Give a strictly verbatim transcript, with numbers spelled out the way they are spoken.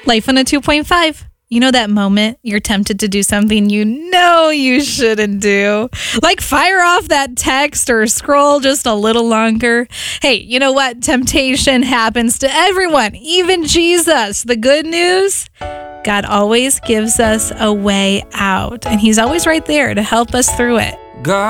Life on a two point five. You know that moment you're tempted to do something you know you shouldn't do? Like fire off that text or scroll just a little longer. Hey, you know what? Temptation happens to everyone, even Jesus. The good news? God always gives us a way out, and he's always right there to help us through it. God.